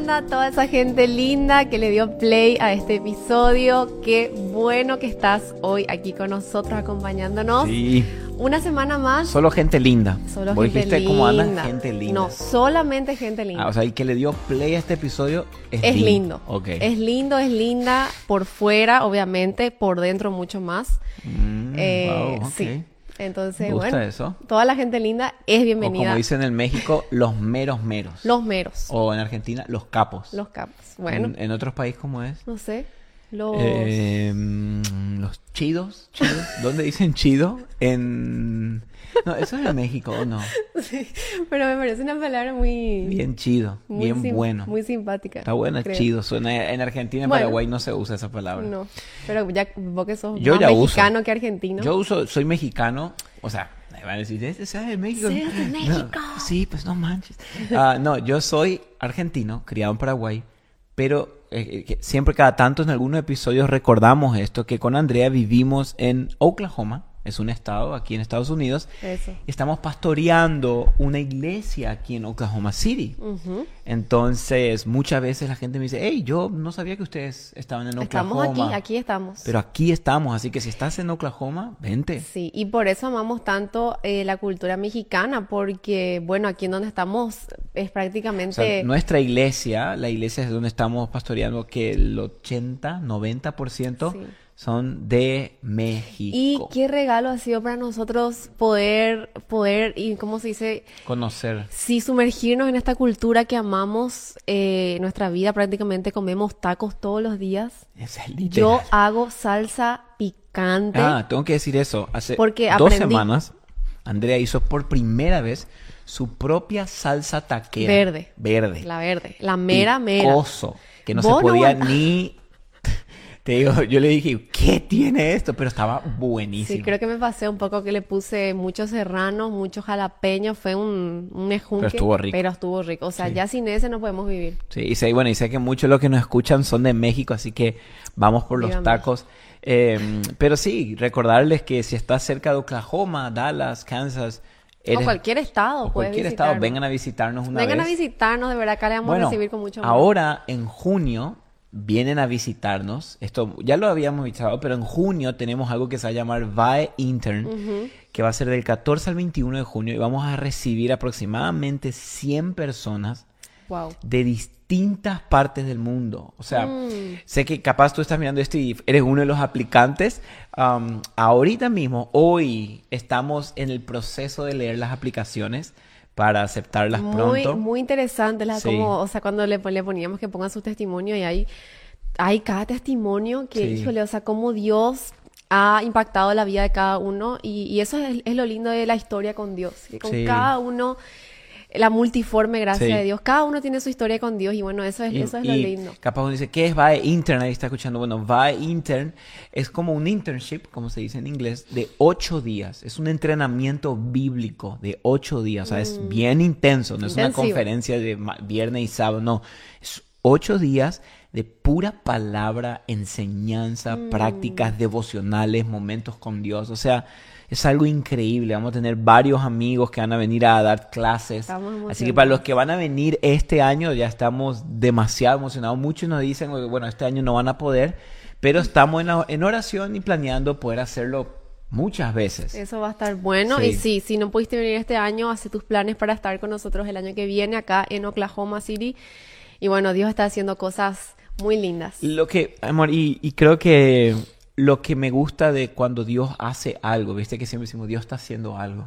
A toda esa gente linda que le dio play a este episodio. Qué bueno que estás hoy aquí con nosotros acompañándonos. Sí. Una semana más. Solo gente linda. Solo ¿Vos gente dijiste linda. cómo andan? Gente linda. No, solamente gente linda. O sea, el que le dio play a este episodio es lindo. Ok. Es lindo, es linda por fuera, obviamente, por dentro mucho más. Wow, ok. Sí. Entonces, Me gusta bueno, eso. toda la gente linda es bienvenida. O como dicen en México, los meros meros. Los meros. O en Argentina, los capos. Los capos. Bueno. En otros países, ¿cómo es? No sé. Los chidos. ¿Dónde dicen chido? No, eso es en México, ¿o no? Sí, pero me parece una palabra muy... Bien chido, bien bueno. Muy simpática. Está buena, creo. Chido. Suena, en Argentina, en Bueno. Paraguay no se usa esa palabra. No, pero ya vos que sos Yo más ya mexicano uso. que argentino. Yo soy mexicano, o sea, me van a decir, ¿ese es de México? Sí, es de México. No, sí, pues no manches. No, yo soy argentino, criado en Paraguay, pero siempre cada tanto en algunos episodios recordamos esto, que con Andrea vivimos en Oklahoma, es un estado aquí en Estados Unidos. Eso. Estamos pastoreando una iglesia aquí en Oklahoma City. Ujú. Entonces, muchas veces la gente me dice, hey, yo no sabía que ustedes estaban en Oklahoma. Estamos aquí estamos. Pero aquí estamos, así que si estás en Oklahoma, vente. Sí, y por eso amamos tanto la cultura mexicana, porque, bueno, aquí en donde estamos es O prácticamente... sea, nuestra iglesia, la iglesia es donde estamos pastoreando, que el 80-90% Sí. son de México. Y qué regalo ha sido para nosotros poder, y ¿cómo se dice? Conocer. Sí, sumergirnos en esta cultura que amamos, nuestra vida, prácticamente comemos tacos todos los días. Es el literal. Yo hago salsa picante. Tengo que decir eso. Hace Porque 2 aprendí. semanas, Andrea hizo por primera vez su propia salsa taquera. Verde. La verde, la mera. Picoso, que no se Vos no podía aguantás. ni... Te digo, yo le dije, ¿qué tiene esto? Pero estaba buenísimo. Sí, creo que me pasé un poco que le puse muchos serranos, muchos jalapeños, fue un ejunque. Pero estuvo rico. O sea, Sí. ya sin ese no podemos vivir. Sí, y sé que muchos de los que nos escuchan son de México, así que vamos por los Viva tacos. Pero sí, recordarles que si estás cerca de Oklahoma, Dallas, Kansas... O cualquier estado, o puedes cualquier estado, visitarnos. vengan a visitarnos una Vengan vez. a visitarnos, de verdad, acá le vamos a Bueno, recibir con mucho amor. ahora en junio vienen a visitarnos. Esto ya lo habíamos visitado, pero en junio tenemos algo que se va a llamar VAE Intern, que va a ser del 14 al 21 de junio y vamos a recibir aproximadamente 100 personas Wow. de distintas partes del mundo. O sea, sé que capaz tú estás mirando esto y eres uno de los aplicantes. Ahorita mismo, hoy, estamos en el proceso de leer las aplicaciones para aceptarlas pronto. Muy interesante, Sí. como, o sea, cuando le poníamos que pongan su testimonio y hay cada testimonio que, Sí. híjole, o sea, cómo Dios ha impactado la vida de cada uno y eso es lo lindo de la historia con Dios, que con Sí. cada uno, la multiforme gracia Sí. de Dios, cada uno tiene su historia con Dios y bueno, eso es lo lindo. Capaz uno dice, ¿qué es VAE Intern? Ahí está escuchando. Bueno, VAE Intern es como un internship, como se dice en inglés, de 8 días. Es un entrenamiento bíblico de 8 días. O sea, es bien intenso. No es una Intensivo. conferencia de viernes y sábado. No, es 8 días de pura palabra, enseñanza, prácticas devocionales, momentos con Dios. O sea, es algo increíble. Vamos a tener varios amigos que van a venir a dar clases. Estamos Así que emocionados. para los que van a venir este año ya estamos demasiado emocionados. Muchos nos dicen, bueno, este año no van a poder, pero estamos en oración y planeando poder hacerlo muchas veces. Eso va a estar bueno. Sí. Y sí, si no pudiste venir este año, hace tus planes para estar con nosotros el año que viene acá en Oklahoma City. Y bueno, Dios está haciendo cosas muy lindas. Lo que, amor, y creo que lo que me gusta de cuando Dios hace algo, viste que siempre decimos, Dios está haciendo algo.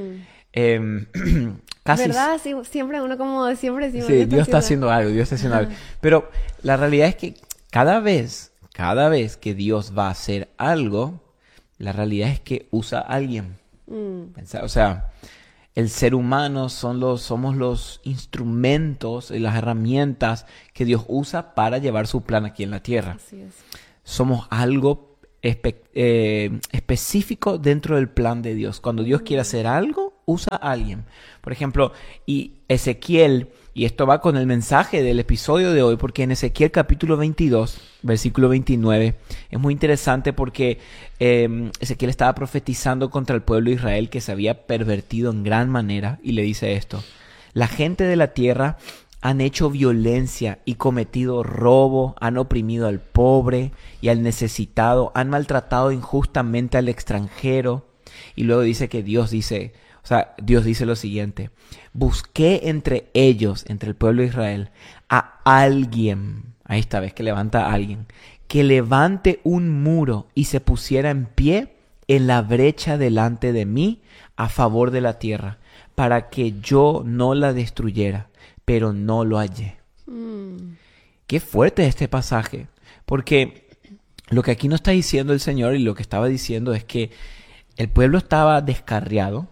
Casi ¿Verdad? Sí, siempre uno como siempre decimos. Sí, Dios está haciendo algo, Dios está haciendo algo. Pero la realidad es que cada vez que Dios va a hacer algo, la realidad es que usa a alguien. O sea, el ser humano somos los instrumentos y las herramientas que Dios usa para llevar su plan aquí en la tierra. Así es. Somos algo específico dentro del plan de Dios. Cuando Dios quiere hacer algo, usa a alguien. Por ejemplo, y Ezequiel, y esto va con el mensaje del episodio de hoy, porque en Ezequiel capítulo 22, versículo 29, es muy interesante porque Ezequiel estaba profetizando contra el pueblo de Israel que se había pervertido en gran manera, y le dice esto: la gente de la tierra han hecho violencia y cometido robo, han oprimido al pobre y al necesitado, han maltratado injustamente al extranjero. Y luego dice que Dios dice lo siguiente: busqué entre ellos, entre el pueblo de Israel, a alguien, ahí esta vez que levanta a alguien, que levante un muro y se pusiera en pie en la brecha delante de mí a favor de la tierra, para que yo no la destruyera, pero no lo hallé. Qué fuerte este pasaje, porque lo que aquí nos está diciendo el Señor y lo que estaba diciendo es que el pueblo estaba descarriado,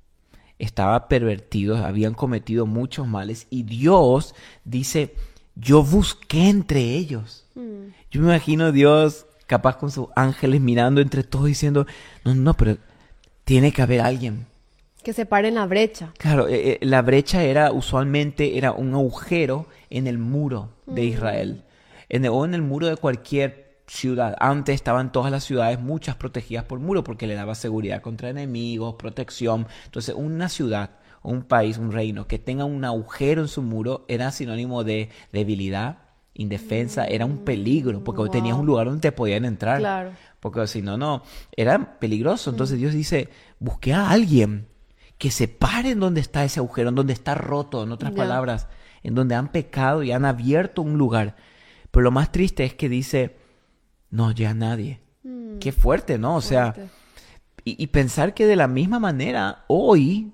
estaba pervertido, habían cometido muchos males, y Dios dice: yo busqué entre ellos. Yo me imagino a Dios capaz con sus ángeles mirando entre todos diciendo: no, pero tiene que haber alguien que separe la brecha. Claro, la brecha usualmente era un agujero en el muro de Israel, o en el muro de cualquier ciudad. Antes estaban todas las ciudades muchas protegidas por muro porque le daba seguridad contra enemigos, protección. Entonces, una ciudad, un país, un reino que tenga un agujero en su muro era sinónimo de debilidad, indefensa, era un peligro, porque tenías un lugar donde te podían entrar. Claro. Porque si no, era peligroso. Entonces Dios dice: busqué a alguien que se pare en donde está ese agujero, en donde está roto, en otras palabras, en donde han pecado y han abierto un lugar. Pero lo más triste es que dice: no llega nadie. Qué fuerte, ¿no? O sea, y pensar que de la misma manera, hoy,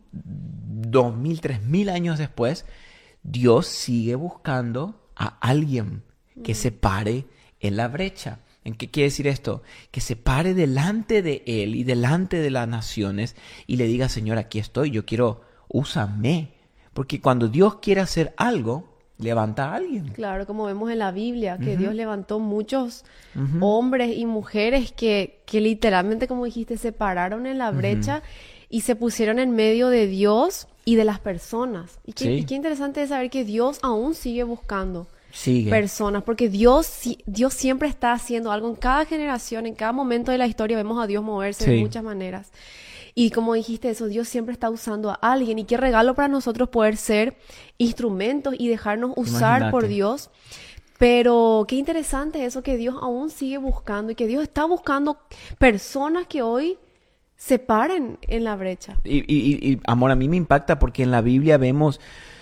2000, 3000 años después, Dios sigue buscando a alguien que se pare en la brecha. ¿En qué quiere decir esto? Que se pare delante de Él y delante de las naciones y le diga: Señor, aquí estoy, yo quiero, úsame. Porque cuando Dios quiere hacer algo, levanta a alguien. Claro, como vemos en la Biblia, que Dios levantó muchos hombres y mujeres que literalmente, como dijiste, se pararon en la brecha y se pusieron en medio de Dios y de las personas. Y qué interesante es saber que Dios aún sigue buscando personas, porque Dios siempre está haciendo algo en cada generación, en cada momento de la historia. Vemos a Dios moverse de muchas maneras. Y como dijiste eso, Dios siempre está usando a alguien. Y qué regalo para nosotros poder ser instrumentos y dejarnos usar por Dios. Pero qué interesante eso, que Dios aún sigue buscando y que Dios está buscando personas que hoy se paren en la brecha. Y amor, a mí me impacta porque en la Biblia vemos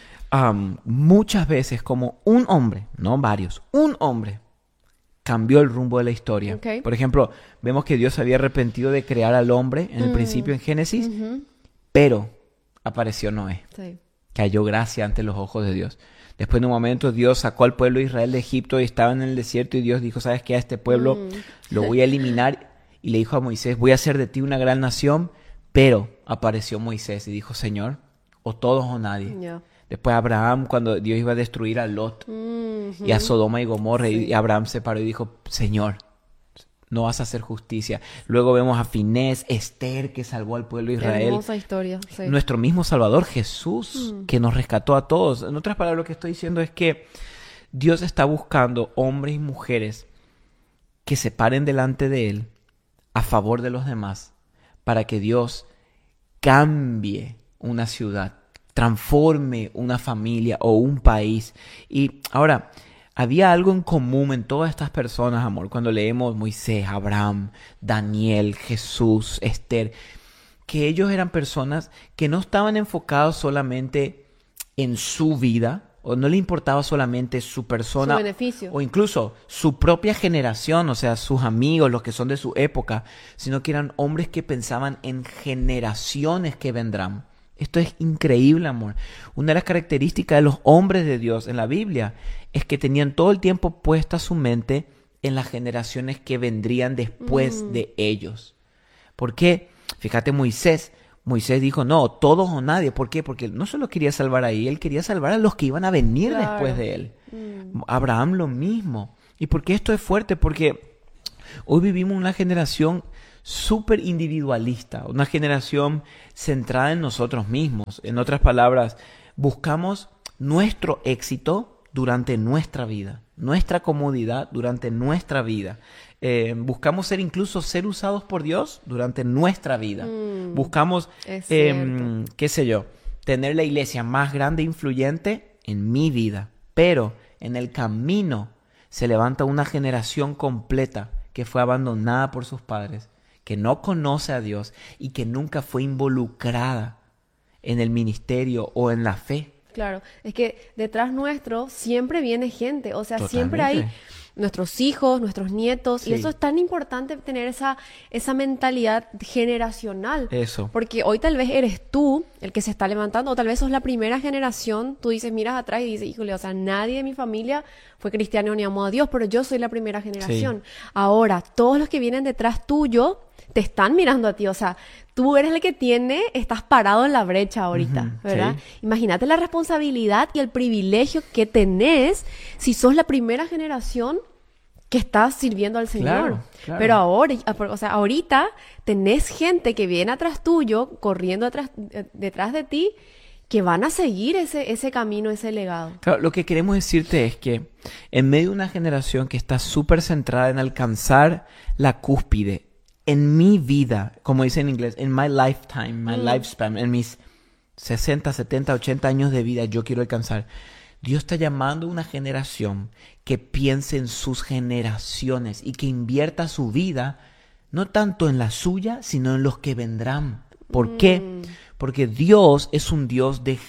muchas veces como un hombre, no varios, un hombre cambió el rumbo de la historia. Okay. Por ejemplo, vemos que Dios se había arrepentido de crear al hombre en el principio en Génesis, pero apareció Noé, que halló gracia ante los ojos de Dios. Después de un momento Dios sacó al pueblo de Israel de Egipto y estaban en el desierto, y Dios dijo: ¿sabes qué? A este pueblo lo voy a eliminar. Y le dijo a Moisés: voy a hacer de ti una gran nación. Pero apareció Moisés y dijo: Señor, o todos o nadie. Después Abraham, cuando Dios iba a destruir a Lot y a Sodoma y Gomorra, y Abraham se paró y dijo: Señor, no vas a hacer justicia. Luego vemos a Finés, Esther, que salvó al pueblo de Israel. Hermosa historia. Nuestro mismo Salvador, Jesús, que nos rescató a todos. En otras palabras, lo que estoy diciendo es que Dios está buscando hombres y mujeres que se paren delante de Él a favor de los demás, para que Dios cambie una ciudad, transforme una familia o un país. Y ahora, había algo en común en todas estas personas, amor, cuando leemos Moisés, Abraham, Daniel, Jesús, Esther, que ellos eran personas que no estaban enfocados solamente en su vida, o no le importaba solamente su persona, su beneficio, o incluso su propia generación, o sea, sus amigos, los que son de su época, sino que eran hombres que pensaban en generaciones que vendrán. Esto es increíble, amor. Una de las características de los hombres de Dios en la Biblia es que tenían todo el tiempo puesta su mente en las generaciones que vendrían después de ellos. ¿Por qué? Fíjate, Moisés dijo: no, todos o nadie. ¿Por qué? Porque él no solo quería salvar ahí, él quería salvar a los que iban a venir después de él. Abraham lo mismo. ¿Y por qué esto es fuerte? Porque hoy vivimos una generación súper individualista, una generación centrada en nosotros mismos. En otras palabras, buscamos nuestro éxito durante nuestra vida, nuestra comodidad durante nuestra vida. Buscamos ser usados por Dios durante nuestra vida. Buscamos, qué sé yo, tener la iglesia más grande e influyente en mi vida, pero en el camino se levanta una generación completa que fue abandonada por sus padres, que no conoce a Dios y que nunca fue involucrada en el ministerio o en la fe. Claro, es que detrás nuestro siempre viene gente, o sea, Totalmente. siempre hay nuestros hijos, nuestros nietos, Sí. y eso es tan importante tener esa mentalidad generacional. Eso. Porque hoy tal vez eres tú el que se está levantando, o tal vez sos la primera generación, tú dices, miras atrás y dices, híjole, o sea, nadie de mi familia fue cristiano ni amó a Dios, pero yo soy la primera generación. Ahora, todos los que vienen detrás tuyo te están mirando a ti, o sea, tú eres el que estás parado en la brecha ahorita, Ujú, ¿verdad? sí. Imagínate la responsabilidad y el privilegio que tenés si sos la primera generación que estás sirviendo al Señor. Claro, claro. Pero ahora, o sea, ahorita tenés gente que viene atrás tuyo, corriendo detrás de ti, que van a seguir ese camino, ese legado. Claro, lo que queremos decirte es que en medio de una generación que está súper centrada en alcanzar la cúspide, en mi vida, como dice en inglés, en my lifetime, my lifespan, en mis 60, 70, 80 años de vida, yo quiero alcanzar. Dios está llamando a una generación que piense en sus generaciones y que invierta su vida no tanto en la suya, sino en los que vendrán. ¿Por qué? Porque Dios es un Dios de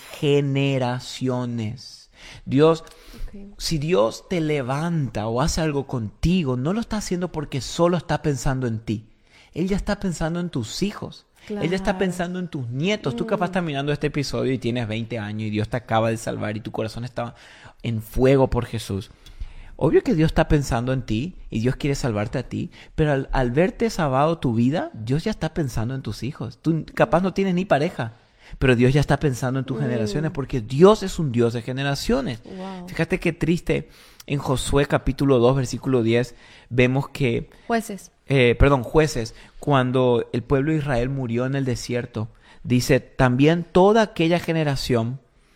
generaciones. Dios, si Dios te levanta o hace algo contigo, no lo está haciendo porque solo está pensando en ti. Él ya está pensando en tus hijos. Claro. Él ya está pensando en tus nietos. Tú capaz estás mirando este episodio y tienes 20 años y Dios te acaba de salvar y tu corazón está en fuego por Jesús. Obvio que Dios está pensando en ti y Dios quiere salvarte a ti, pero al verte salvado tu vida, Dios ya está pensando en tus hijos. Tú capaz no tienes ni pareja, pero Dios ya está pensando en tus generaciones porque Dios es un Dios de generaciones. Wow. Fíjate qué triste. En Josué capítulo 2, versículo 10, vemos que... Jueces. Jueces, cuando el pueblo de Israel murió en el desierto, dice, también toda aquella generación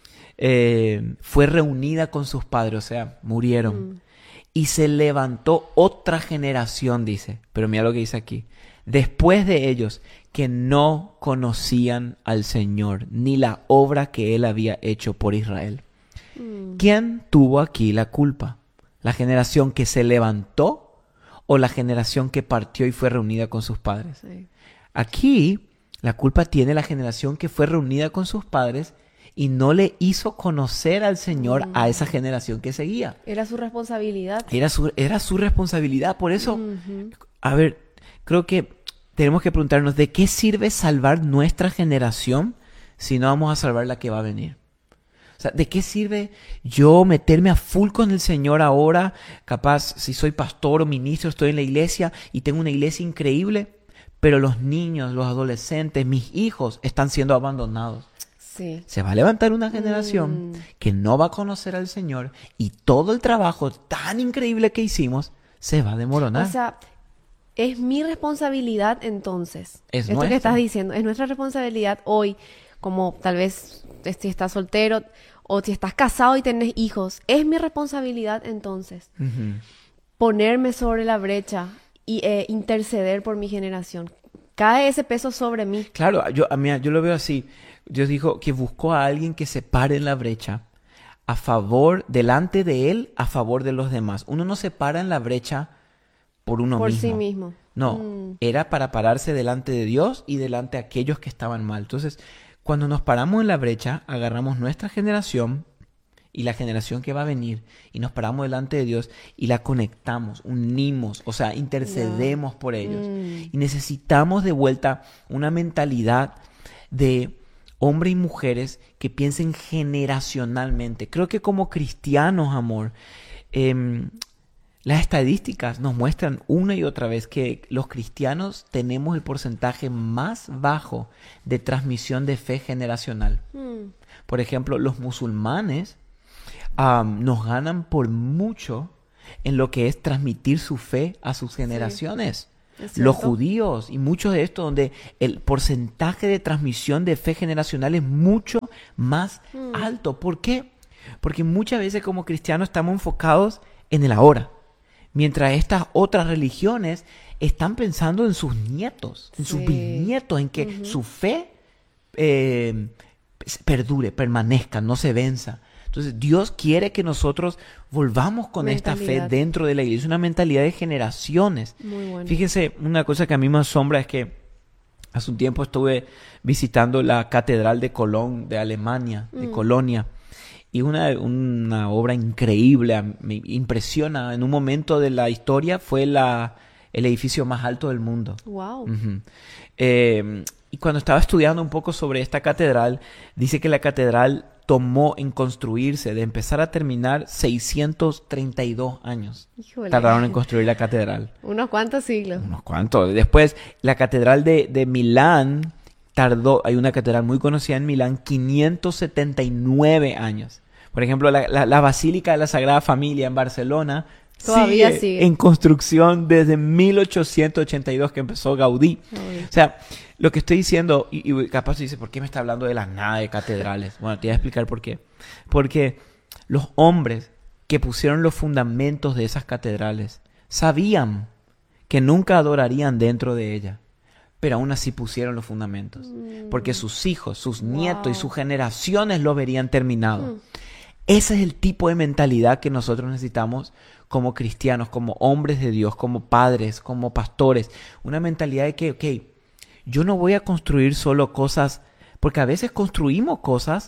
fue reunida con sus padres, o sea, murieron. Y se levantó otra generación, dice, pero mira lo que dice aquí, después de ellos, que no conocían al Señor, ni la obra que Él había hecho por Israel. ¿Quién tuvo aquí la culpa? ¿La generación que se levantó o la generación que partió y fue reunida con sus padres? Sí. Aquí la culpa tiene la generación que fue reunida con sus padres y no le hizo conocer al Señor a esa generación que seguía. Era su responsabilidad. Era su responsabilidad. Por eso, a ver, creo que tenemos que preguntarnos, ¿de qué sirve salvar nuestra generación si no vamos a salvar la que va a venir? O sea, ¿de qué sirve yo meterme a full con el Señor ahora? Capaz, si soy pastor o ministro, estoy en la iglesia y tengo una iglesia increíble, pero los niños, los adolescentes, mis hijos están siendo abandonados. Sí. Se va a levantar una generación que no va a conocer al Señor y todo el trabajo tan increíble que hicimos se va a desmoronar. O sea, es mi responsabilidad entonces. Es Esto nuestra. que estás diciendo, es nuestra responsabilidad hoy, como tal vez si estás soltero o si estás casado y tenés hijos, es mi responsabilidad entonces ponerme sobre la brecha y interceder por mi generación. Cae ese peso sobre mí. Claro, yo lo veo así. Dios dijo que buscó a alguien que se pare en la brecha a favor, delante de él, a favor de los demás. Uno no se para en la brecha por uno Por mismo. sí mismo. No, era para pararse delante de Dios y delante de aquellos que estaban mal. Entonces, cuando nos paramos en la brecha, agarramos nuestra generación y la generación que va a venir y nos paramos delante de Dios y la conectamos, unimos, o sea, intercedemos por ellos. Y necesitamos de vuelta una mentalidad de hombres y mujeres que piensen generacionalmente. Creo que como cristianos, amor, las estadísticas nos muestran una y otra vez que los cristianos tenemos el porcentaje más bajo de transmisión de fe generacional. Por ejemplo, los musulmanes nos ganan por mucho en lo que es transmitir su fe a sus generaciones. Los judíos y muchos de estos donde el porcentaje de transmisión de fe generacional es mucho más alto. ¿Por qué? Porque muchas veces como cristianos estamos enfocados en el ahora, mientras estas otras religiones están pensando en sus nietos, en sus bisnietos, en que su fe perdure, permanezca, no se venza. Entonces Dios quiere que nosotros volvamos con esta fe dentro de la iglesia, una mentalidad de generaciones. Muy bueno. Fíjense, una cosa que a mí me asombra es que hace un tiempo estuve visitando la Catedral de Colón, de Alemania, de Colonia, y una obra increíble, me impresiona. En un momento de la historia fue el edificio más alto del mundo. Wow. Y cuando estaba estudiando un poco sobre esta catedral, dice que la catedral tomó en construirse, de empezar a terminar, 632 años. Híjole. Tardaron en construir la catedral. Unos cuantos siglos. Unos cuantos. Después, la catedral de Milán hay una catedral muy conocida en Milán, 579 años. Por ejemplo, la Basílica de la Sagrada Familia en Barcelona todavía sigue en construcción desde 1882 que empezó Gaudí. O sea, lo que estoy diciendo, y capaz dice, ¿por qué me está hablando de la nada de catedrales? Bueno, te voy a explicar por qué. Porque los hombres que pusieron los fundamentos de esas catedrales sabían que nunca adorarían dentro de ella, pero aún así pusieron los fundamentos, porque sus hijos, sus nietos y sus generaciones lo verían terminado. Ese es el tipo de mentalidad que nosotros necesitamos como cristianos, como hombres de Dios, como padres, como pastores. Una mentalidad de que, yo no voy a construir solo cosas, porque a veces construimos cosas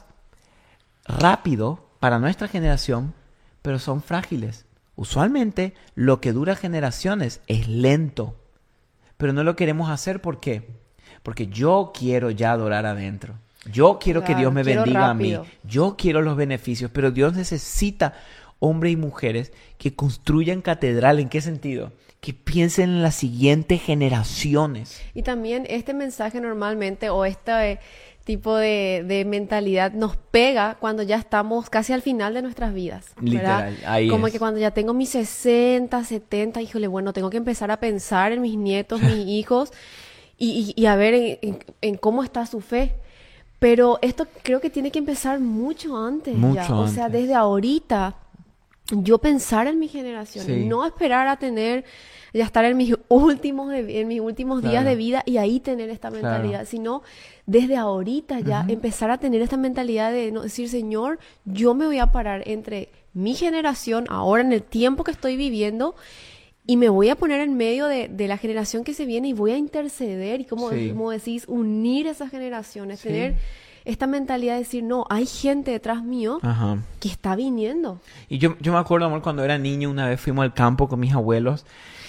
rápido para nuestra generación, pero son frágiles. Usualmente lo que dura generaciones es lento, pero no lo queremos hacer. ¿Por qué? Porque yo quiero ya adorar adentro. Yo quiero que Dios me bendiga rápido. A mí. Yo quiero los beneficios, pero Dios necesita hombres y mujeres que construyan catedral. ¿En qué sentido? Que piensen en las siguientes generaciones. Y también este mensaje normalmente, o este tipo de mentalidad, nos pega cuando ya estamos casi al final de nuestras vidas, ¿verdad? Literal, ahí como es. Que cuando ya tengo mis 60, 70, híjole, bueno, tengo que empezar a pensar en mis nietos, mis hijos, y a ver en cómo está su fe. Pero esto creo que tiene que empezar mucho antes. O sea, desde ahorita, yo pensar en mi generación, no esperar a ya estar en mis últimos días de vida y ahí tener esta mentalidad, sino desde ahorita ya empezar a tener esta mentalidad de no decir, Señor, yo me voy a parar entre mi generación, ahora en el tiempo que estoy viviendo, y me voy a poner en medio de la generación que se viene y voy a interceder y como decís, unir esas generaciones, tener esta mentalidad de decir, no, hay gente detrás mío que está viniendo. Y yo me acuerdo, amor, cuando era niño, una vez fuimos al campo con mis abuelos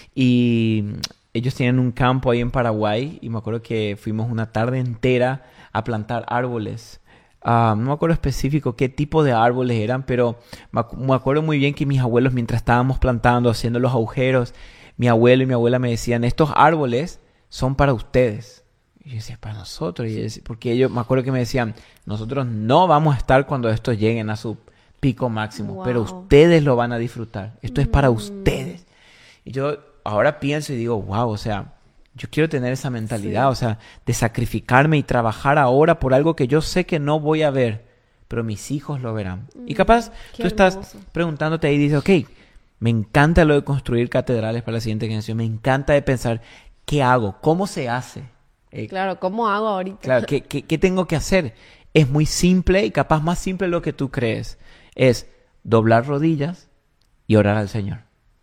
y ellos tienen un campo ahí en Paraguay y me acuerdo que fuimos una tarde entera a plantar árboles. No me acuerdo específico qué tipo de árboles eran, pero me acuerdo muy bien que mis abuelos, mientras estábamos plantando, haciendo los agujeros, mi abuelo y mi abuela me decían, estos árboles son para ustedes. Y yo decía, para nosotros. Porque ellos, me acuerdo que me decían, nosotros no vamos a estar cuando estos lleguen a su pico máximo, pero ustedes lo van a disfrutar. Esto es para ustedes. Y yo ahora pienso y digo, wow, o sea, yo quiero tener esa mentalidad, o sea, de sacrificarme y trabajar ahora por algo que yo sé que no voy a ver, pero mis hijos lo verán. Y capaz tú estás preguntándote ahí y dices, ok, me encanta lo de construir catedrales para la siguiente generación, me encanta de pensar, ¿qué hago? ¿Cómo se hace? Claro, ¿cómo hago ahorita? Claro, ¿qué tengo que hacer? Es muy simple y capaz más simple de lo que tú crees. Es doblar rodillas y orar al Señor.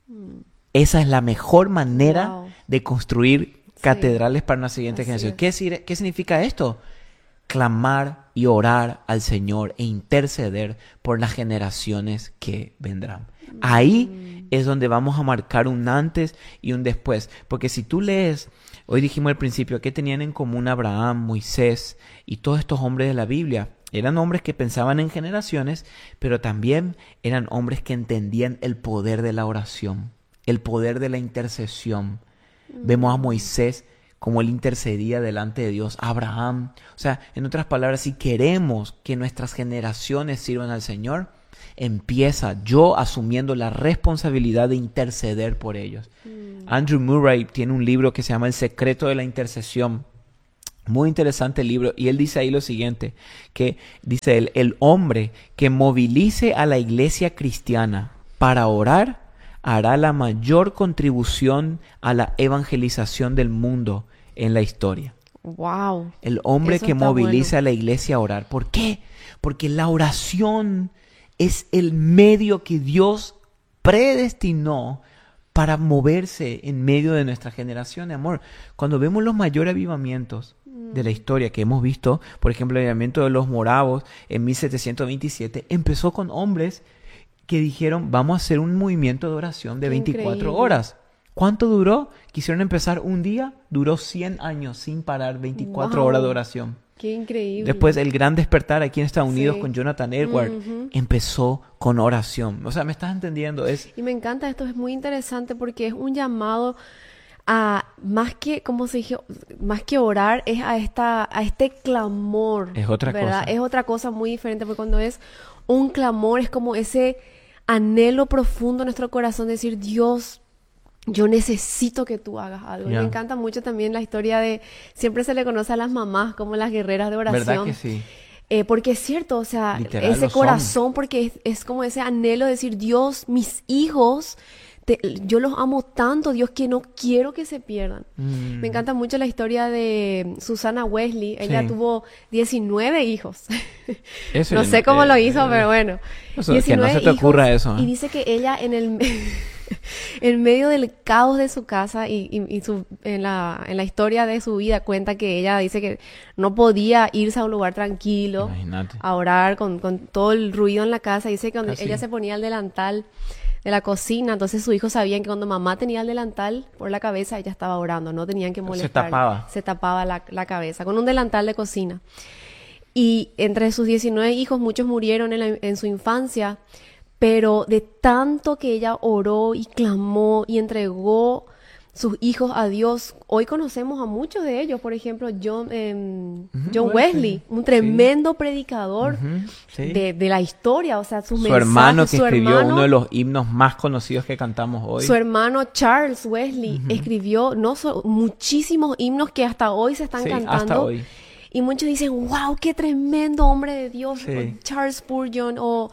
Esa es la mejor manera de construir catedrales para una siguiente generación. ¿Qué significa esto? Clamar y orar al Señor e interceder por las generaciones que vendrán. Ahí es donde vamos a marcar un antes y un después. Porque si tú lees, hoy dijimos al principio, ¿qué tenían en común Abraham, Moisés y todos estos hombres de la Biblia? Eran hombres que pensaban en generaciones, pero también eran hombres que entendían el poder de la oración, el poder de la intercesión. Vemos a Moisés como él intercedía delante de Dios, Abraham. O sea, en otras palabras, si queremos que nuestras generaciones sirvan al Señor, empieza yo asumiendo la responsabilidad de interceder por ellos. Andrew Murray tiene un libro que se llama El secreto de la intercesión. Muy interesante el libro. Y él dice ahí lo siguiente, que dice él, el hombre que movilice a la iglesia cristiana para orar, hará la mayor contribución a la evangelización del mundo en la historia. Wow. El hombre que moviliza a la iglesia a orar. ¿Por qué? Porque la oración es el medio que Dios predestinó para moverse en medio de nuestra generación, amor. Cuando vemos los mayores avivamientos de la historia que hemos visto, por ejemplo, el avivamiento de los moravos en 1727, empezó con hombres que dijeron, vamos a hacer un movimiento de oración de 24 horas. ¿Cuánto duró? Quisieron empezar un día, duró 100 años sin parar, 24 horas de oración. ¡Qué increíble! Después el gran despertar aquí en Estados Unidos con Jonathan Edwards empezó con oración. O sea, ¿me estás entendiendo? Y me encanta esto, es muy interesante porque es un llamado a más que, como se dijo, más que orar, es a este clamor. Es otra ¿verdad? cosa. Es otra cosa muy diferente, porque cuando es un clamor es como ese anhelo profundo en nuestro corazón de decir, Dios, yo necesito que tú hagas algo. Yeah. Me encanta mucho también la historia de, siempre se le conoce a las mamás como las guerreras de oración. ¿Verdad que sí? Porque es cierto, o sea, Literal, ese corazón, porque es como ese anhelo de decir, Dios, mis hijos, yo los amo tanto, Dios, que no quiero que se pierdan. Me encanta mucho la historia de Susana Wesley. Ella tuvo 19 hijos. Eso no sé cómo lo hizo, pero bueno. Eso, que no se te ocurra eso. Y dice que ella en medio del caos de su casa en la historia de su vida cuenta que ella dice que no podía irse a un lugar tranquilo. Imagínate. A orar con todo el ruido en la casa. Dice que cuando ella se ponía el delantal de la cocina, entonces sus hijos sabían que cuando mamá tenía el delantal por la cabeza, ella estaba orando, no tenían que molestar. Se tapaba la cabeza con un delantal de cocina. Y entre sus 19 hijos, muchos murieron en su infancia, pero de tanto que ella oró y clamó y entregó sus hijos a Dios, hoy conocemos a muchos de ellos. Por ejemplo, John Wesley, un tremendo predicador de la historia, o sea, sus mensajes. Su hermano que escribió uno de los himnos más conocidos que cantamos hoy. Su hermano Charles Wesley escribió muchísimos himnos que hasta hoy se están cantando. Hasta hoy. Y muchos dicen, wow, qué tremendo hombre de Dios, Charles Spurgeon o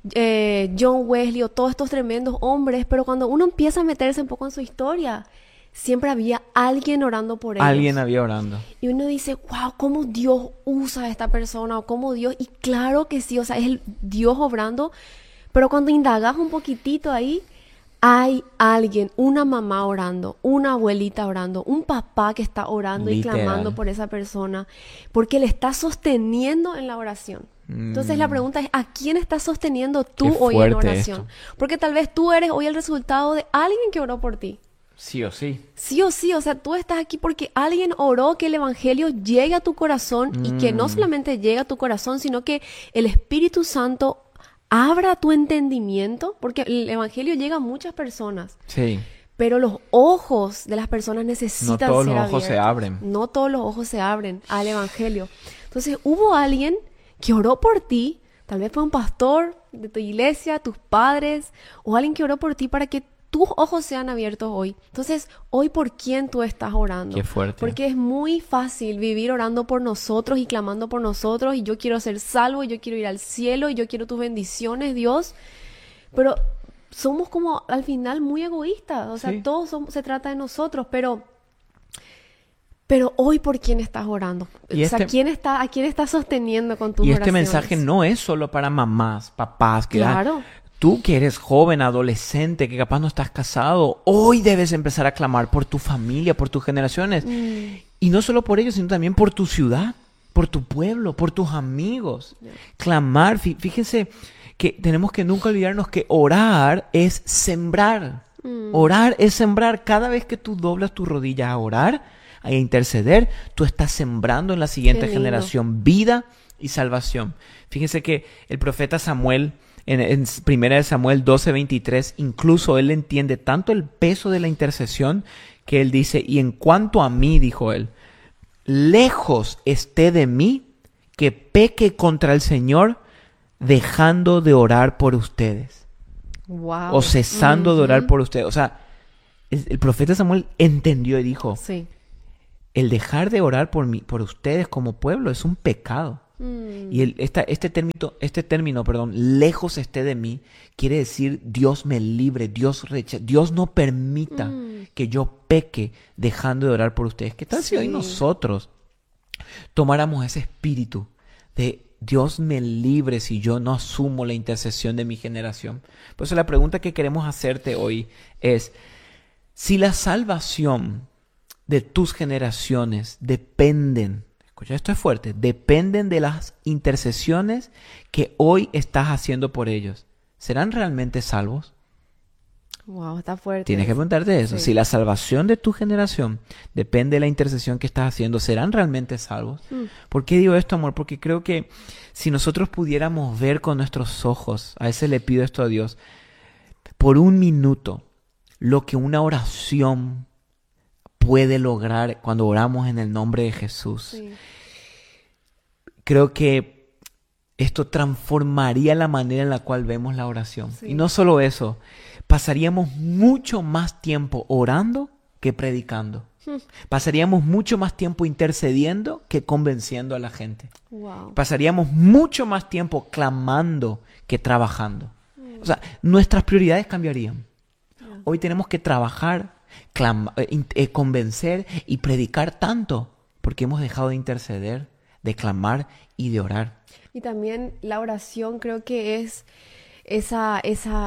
John Wesley o todos estos tremendos hombres. Pero cuando uno empieza a meterse un poco en su historia, siempre había alguien orando por ellos. Alguien había orando. Y uno dice, wow, cómo Dios usa a esta persona o cómo Dios... Y claro que sí, o sea, es el Dios obrando. Pero cuando indagas un poquitito ahí, hay alguien, una mamá orando, una abuelita orando, un papá que está orando y clamando por esa persona, porque le está sosteniendo en la oración. Entonces la pregunta es, ¿a quién estás sosteniendo tú hoy en oración? Porque tal vez tú eres hoy el resultado de alguien que oró por ti. Sí o sí. Sí o sí, o sea, tú estás aquí porque alguien oró que el evangelio llegue a tu corazón y que no solamente llegue a tu corazón, sino que el Espíritu Santo abra tu entendimiento, porque el evangelio llega a muchas personas. Sí. Pero los ojos de las personas necesitan ser abiertos. No todos los ojos se abren. No todos los ojos se abren al evangelio. Entonces, hubo alguien que oró por ti, tal vez fue un pastor de tu iglesia, tus padres, o alguien que oró por ti para que tus ojos sean abiertos hoy. Entonces, hoy, ¿por quién tú estás orando? Qué fuerte. Porque es muy fácil vivir orando por nosotros y clamando por nosotros, y yo quiero ser salvo, y yo quiero ir al cielo, y yo quiero tus bendiciones, Dios. Pero somos como, al final, muy egoístas. O sea, todo se trata de nosotros, pero hoy, ¿por quién estás orando? O sea, ¿a quién estás sosteniendo con tus oraciones? Y este mensaje no es solo para mamás, papás, que claro. Tú que eres joven, adolescente, que capaz no estás casado, hoy debes empezar a clamar por tu familia, por tus generaciones. Y no solo por ellos, sino también por tu ciudad, por tu pueblo, por tus amigos. Clamar, fíjense que tenemos que nunca olvidarnos que orar es sembrar. Orar es sembrar. Cada vez que tú doblas tu rodilla a orar, a interceder, tú estás sembrando en la siguiente generación vida y salvación. Fíjense que el profeta Samuel... En 1 Samuel 12:23, incluso él entiende tanto el peso de la intercesión que él dice, y en cuanto a mí, dijo él, lejos esté de mí que peque contra el Señor dejando de orar por ustedes. Wow. O cesando de orar por ustedes. O sea, el profeta Samuel entendió y dijo, el dejar de orar por ustedes como pueblo es un pecado. Y este término, lejos esté de mí, quiere decir Dios me libre, Dios no permita que yo peque dejando de orar por ustedes. ¿Qué tal si hoy nosotros tomáramos ese espíritu de Dios me libre si yo no asumo la intercesión de mi generación. Por eso la pregunta que queremos hacerte hoy es, si la salvación de tus generaciones dependen, escucha, esto es fuerte, dependen de las intercesiones que hoy estás haciendo por ellos, ¿serán realmente salvos? Wow, está fuerte. Tienes que preguntarte eso. Sí. Si la salvación de tu generación depende de la intercesión que estás haciendo, ¿serán realmente salvos? ¿Por qué digo esto, amor? Porque creo que si nosotros pudiéramos ver con nuestros ojos, a veces le pido esto a Dios, por un minuto, lo que una oración puede lograr cuando oramos en el nombre de Jesús. Sí. Creo que esto transformaría la manera en la cual vemos la oración. Sí. Y no solo eso, pasaríamos mucho más tiempo orando que predicando. Pasaríamos mucho más tiempo intercediendo que convenciendo a la gente. Wow. Pasaríamos mucho más tiempo clamando que trabajando. O sea, nuestras prioridades cambiarían. Hoy tenemos que trabajar, convencer y predicar tanto porque hemos dejado de interceder, de clamar y de orar. Y también la oración creo que es esa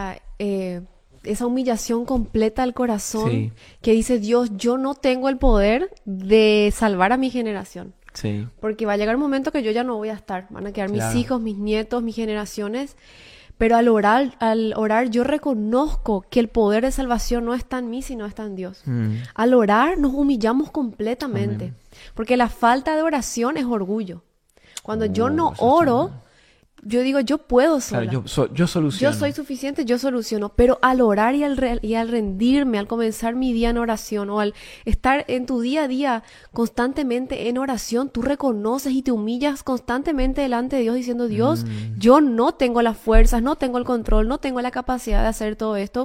humillación completa al corazón, sí, que dice Dios, yo no tengo el poder de salvar a mi generación. Sí. Porque va a llegar un momento que yo ya no voy a estar. Van a quedar mis hijos, mis nietos, mis generaciones. Pero al orar yo reconozco que el poder de salvación no está en mí, sino está en Dios. Al orar nos humillamos completamente. Amén. Porque la falta de oración es orgullo. Cuando yo no oro, yo digo, yo puedo sola. Claro, yo soluciono. Yo soy suficiente, yo soluciono. Pero al orar y al rendirme, al comenzar mi día en oración, o al estar en tu día a día constantemente en oración, tú reconoces y te humillas constantemente delante de Dios diciendo, Dios, yo no tengo las fuerzas, no tengo el control, no tengo la capacidad de hacer todo esto.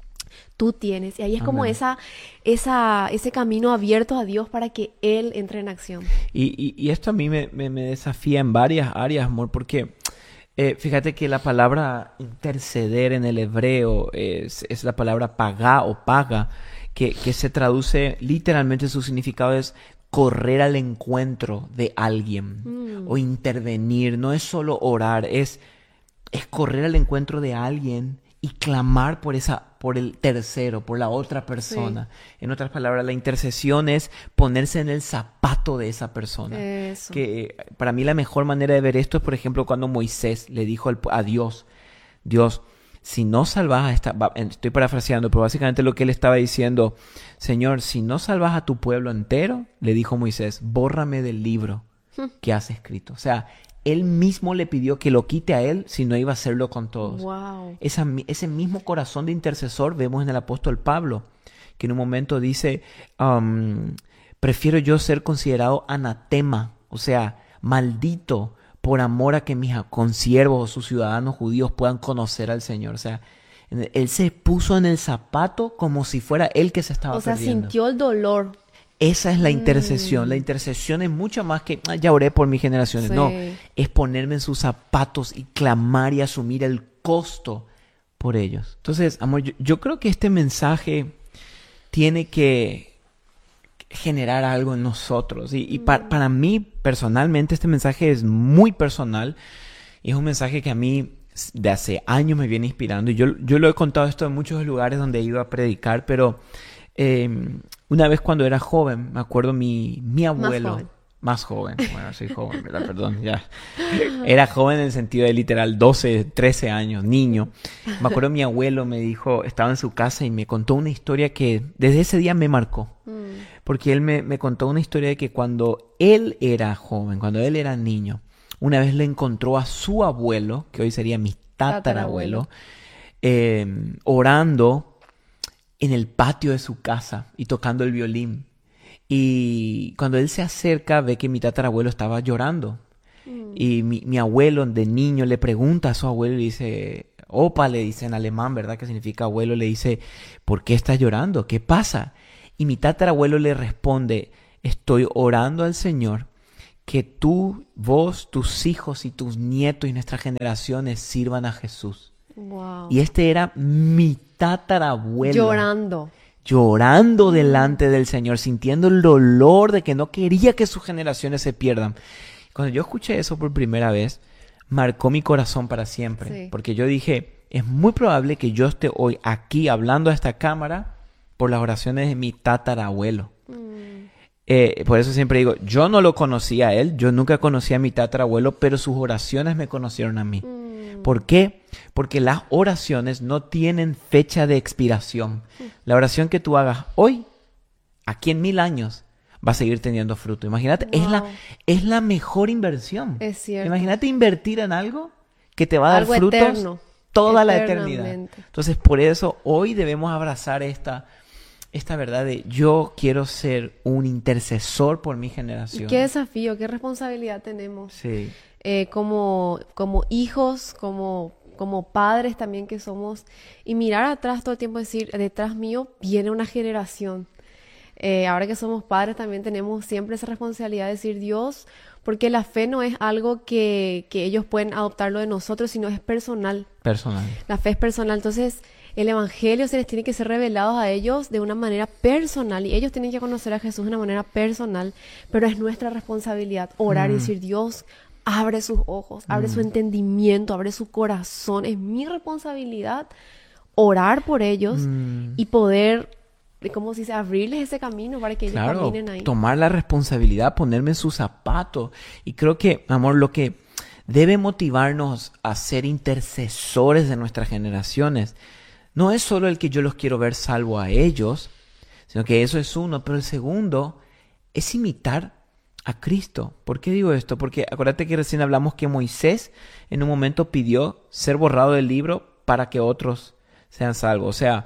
Tú tienes. Y ahí es como ese camino abierto a Dios para que Él entre en acción. Y esto a mí me desafía en varias áreas, amor, porque fíjate que la palabra interceder en el hebreo es la palabra pagá o paga, que se traduce literalmente, su significado es correr al encuentro de alguien o intervenir. No es solo orar, es correr al encuentro de alguien y clamar por el tercero, por la otra persona. Sí. En otras palabras, la intercesión es ponerse en el zapato de esa persona. Eso. Que para mí la mejor manera de ver esto es, por ejemplo, cuando Moisés le dijo a Dios, Dios, si no salvas a esta... Estoy parafraseando, pero básicamente lo que él estaba diciendo, Señor, si no salvas a tu pueblo entero, le dijo Moisés, bórrame del libro que has escrito. O sea, él mismo le pidió que lo quite a él si no iba a hacerlo con todos. Wow. Ese mismo corazón de intercesor vemos en el apóstol Pablo, que en un momento dice, prefiero yo ser considerado anatema, o sea, maldito, por amor a que mis consiervos o sus ciudadanos judíos puedan conocer al Señor. O sea, él se puso en el zapato como si fuera él que se estaba perdiendo. O sea, sintió el dolor. Esa es la intercesión. La intercesión es mucho más que, ya oré por mis generaciones. Sí. No, es ponerme en sus zapatos y clamar y asumir el costo por ellos. Entonces, amor, yo creo que este mensaje tiene que generar algo en nosotros. Y para mí, personalmente, este mensaje es muy personal. Y es un mensaje que a mí de hace años me viene inspirando. Y yo lo he contado esto en muchos lugares donde he ido a predicar, pero... una vez cuando era joven, me acuerdo mi abuelo, más joven, bueno, soy joven, ¿verdad? Perdón, ya, era joven en el sentido de literal 12, 13 años, niño. Me acuerdo mi abuelo me dijo, estaba en su casa y me contó una historia que desde ese día me marcó, porque él me contó una historia de que cuando él era joven, cuando él era niño, una vez le encontró a su abuelo, que hoy sería mi tatarabuelo, orando en el patio de su casa y tocando el violín. Y cuando él se acerca, ve que mi tatarabuelo estaba llorando. Y mi abuelo de niño le pregunta a su abuelo y dice, opa, le dice en alemán, ¿verdad? Que significa abuelo, le dice, ¿por qué estás llorando? ¿Qué pasa? Y mi tatarabuelo le responde, estoy orando al Señor que tú, vos, tus hijos y tus nietos y nuestras generaciones sirvan a Jesús. Wow. Y este era mi tatarabuelo. Llorando delante del Señor, sintiendo el dolor de que no quería que sus generaciones se pierdan. Cuando yo escuché eso por primera vez, marcó mi corazón para siempre. Sí. Porque yo dije, es muy probable que yo esté hoy aquí hablando a esta cámara por las oraciones de mi tatarabuelo. Por eso siempre digo, yo no lo conocía a él, yo nunca conocí a mi tatarabuelo, pero sus oraciones me conocieron a mí. ¿Por qué? Porque las oraciones no tienen fecha de expiración. La oración que tú hagas hoy, aquí en 1000 años, va a seguir teniendo fruto. Imagínate, Wow. es la mejor inversión. Es cierto. Imagínate invertir en algo que te va a dar Algo frutos eterno. toda la eternidad. Eternamente. Entonces, por eso hoy debemos abrazar esta verdad de yo quiero ser un intercesor por mi generación. Qué desafío, qué responsabilidad tenemos. Sí. Como hijos, como padres también que somos, y mirar atrás todo el tiempo y decir, detrás mío viene una generación. Ahora que somos padres también tenemos siempre esa responsabilidad de decir Dios, porque la fe no es algo que ellos pueden adoptarlo de nosotros, sino es personal. Personal. La fe es personal, entonces el evangelio se les tiene que ser revelado a ellos de una manera personal y ellos tienen que conocer a Jesús de una manera personal, pero es nuestra responsabilidad orar y decir Dios, abre sus ojos, abre su entendimiento, abre su corazón. Es mi responsabilidad orar por ellos y poder, ¿cómo se dice?, abrirles ese camino para que ellos caminen ahí. Tomar la responsabilidad, ponerme en sus zapatos. Y creo que, amor, lo que debe motivarnos a ser intercesores de nuestras generaciones no es solo el que yo los quiero ver salvo a ellos, sino que eso es uno, pero el segundo es imitar a Cristo. ¿Por qué digo esto? Porque acuérdate que recién hablamos que Moisés en un momento pidió ser borrado del libro para que otros sean salvos. O sea,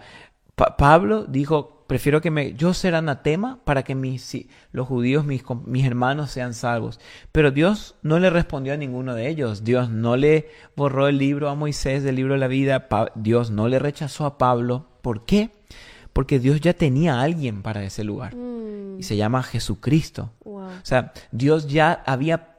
Pablo dijo, prefiero que yo ser anatema para que los judíos, mis hermanos sean salvos. Pero Dios no le respondió a ninguno de ellos. Dios no le borró el libro a Moisés del libro de la vida. Dios no le rechazó a Pablo. ¿Por qué? Porque Dios ya tenía a alguien para ese lugar. Y se llama Jesucristo. Wow. O sea, Dios ya había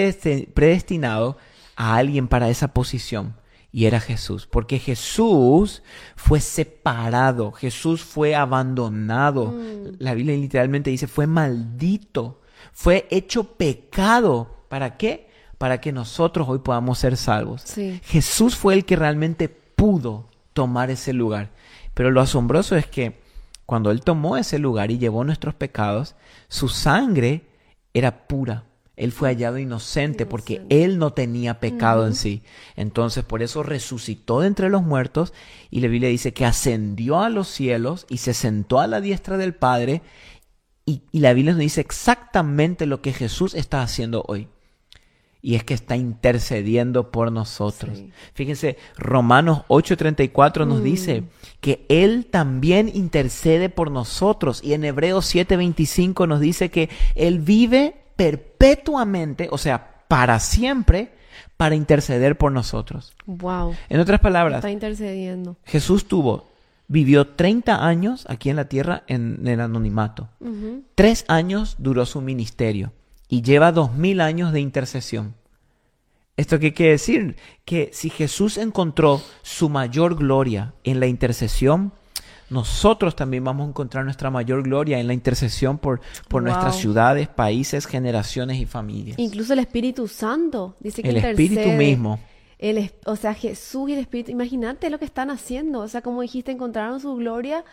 predestinado a alguien para esa posición. Y era Jesús, porque Jesús fue separado, Jesús fue abandonado. La Biblia literalmente dice, fue maldito, fue hecho pecado. ¿Para qué? Para que nosotros hoy podamos ser salvos. Sí. Jesús fue el que realmente pudo tomar ese lugar. Pero lo asombroso es que cuando Él tomó ese lugar y llevó nuestros pecados, su sangre era pura. Él fue hallado inocente porque Él no tenía pecado en sí. Entonces, por eso resucitó de entre los muertos y la Biblia dice que ascendió a los cielos y se sentó a la diestra del Padre y la Biblia nos dice exactamente lo que Jesús está haciendo hoy. Y es que está intercediendo por nosotros. Sí. Fíjense, Romanos 8:34 nos dice que Él también intercede por nosotros. Y en Hebreos 7:25 nos dice que Él vive perpetuamente, o sea, para siempre, para interceder por nosotros. Wow. En otras palabras, está intercediendo. Jesús vivió 30 años aquí en la tierra en el anonimato. 3 años duró su ministerio y lleva 2000 años de intercesión. ¿Esto qué quiere decir? Que si Jesús encontró su mayor gloria en la intercesión, nosotros también vamos a encontrar nuestra mayor gloria en la intercesión por nuestras ciudades, países, generaciones y familias. Incluso el Espíritu Santo dice que el intercede. Espíritu mismo. O sea, Jesús y el Espíritu, imagínate lo que están haciendo. O sea, como dijiste, encontraron su gloria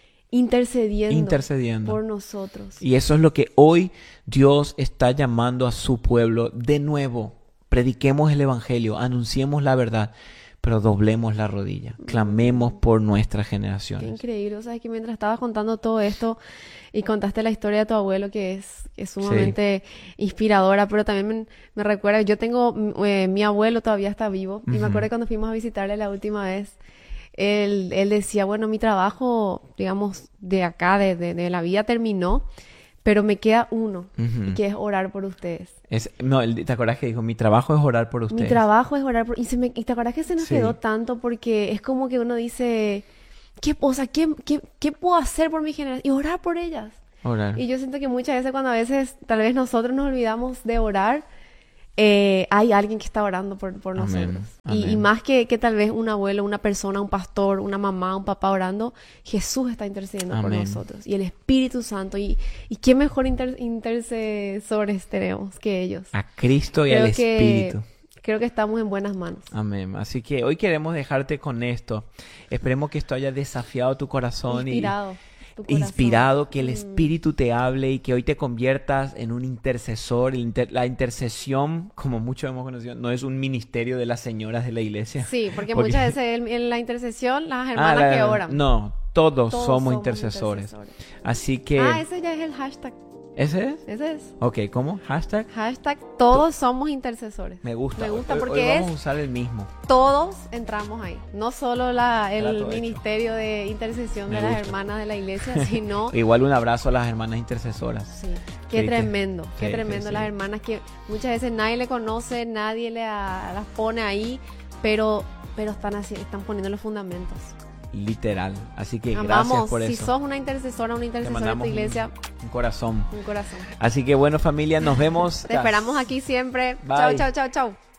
intercediendo por nosotros. Y eso es lo que hoy Dios está llamando a su pueblo de nuevo. Prediquemos el Evangelio, anunciemos la verdad, pero doblemos la rodilla, clamemos por nuestras generaciones. Qué increíble, o sea, que mientras estabas contando todo esto y contaste la historia de tu abuelo, que es sumamente inspiradora, pero también me recuerda, yo tengo, mi abuelo todavía está vivo, y me acuerdo cuando fuimos a visitarle la última vez, él decía, bueno, mi trabajo, digamos, de acá, de la vida terminó, pero me queda uno, y que es orar por ustedes. ¿Te acuerdas que dijo, mi trabajo es orar por ustedes? Mi trabajo es orar por... Y te acuerdas que se nos quedó tanto porque es como que uno dice, ¿qué puedo hacer por mi generación? Y orar por ellas. Orar. Y yo siento que muchas veces cuando a veces tal vez nosotros nos olvidamos de orar, hay alguien que está orando por nosotros. Amén. Y más que tal vez un abuelo, una persona, un pastor, una mamá, un papá orando, Jesús está intercediendo por nosotros. Y el Espíritu Santo. Y qué mejor intercesores tenemos que ellos. A Cristo y al Espíritu. creo que estamos en buenas manos. Amén. Así que hoy queremos dejarte con esto. Esperemos que esto haya desafiado tu corazón inspirado, que el Espíritu te hable y que hoy te conviertas en un intercesor. La intercesión, como muchos hemos conocido, no es un ministerio de las señoras de la iglesia. Sí, porque muchas veces en la intercesión, las hermanas que oran. No, todos somos intercesores. Así que... ese ya es el hashtag. ¿Ese es? Ese es. Ok, ¿cómo? Hashtag. Hashtag todos somos intercesores. Me gusta porque hoy vamos a usar el mismo. Todos entramos ahí. No solo el ministerio de intercesión de las hermanas de la iglesia, sino... Igual un abrazo a las hermanas intercesoras. Sí. Qué tremendo. Qué tremendo. Las hermanas que muchas veces nadie le conoce, nadie las pone ahí, pero están poniendo los fundamentos. Literal. Así que gracias por eso. Si sos una intercesora de tu iglesia, un corazón. Un corazón. Así que bueno, familia, nos vemos. Te esperamos aquí siempre. Bye. Chau.